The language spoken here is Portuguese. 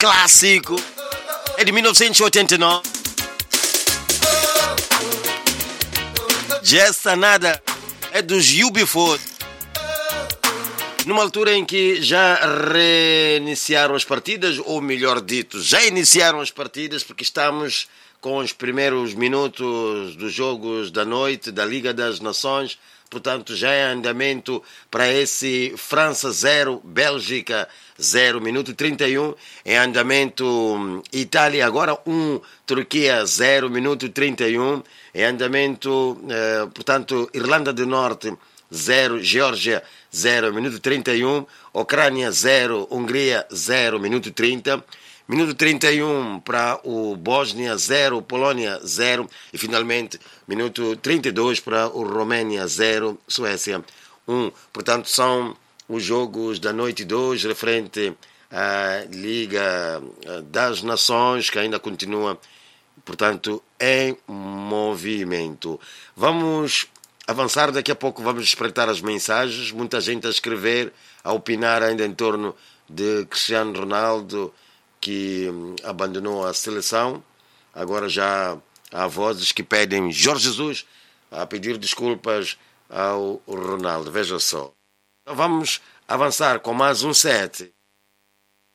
clássico. É de 1989. Jazz Sanada é dos UB4. Numa altura em que já reiniciaram as partidas, ou melhor dito, já iniciaram as partidas, porque estamos com os primeiros minutos dos jogos da noite da Liga das Nações. Portanto, já é andamento para esse França 0, Bélgica 0, minuto 31. Em andamento Itália agora 1, Turquia 0, minuto 31. Em andamento, portanto, Irlanda do Norte 0, Geórgia 0, minuto 31. Ucrânia 0, Hungria 0, minuto 30. Minuto 31 para o Bósnia 0, Polónia 0 e finalmente minuto 32 para o Romênia 0, Suécia 1. Portanto, são os jogos da noite de hoje referente à Liga das Nações, que ainda continua, portanto, em movimento. Vamos avançar, daqui a pouco vamos espreitar as mensagens. Muita gente a escrever, a opinar ainda em torno de Cristiano Ronaldo, que abandonou a seleção. Agora já há vozes que pedem Jorge Jesus a pedir desculpas ao Ronaldo. Veja só. Então vamos avançar com mais um set.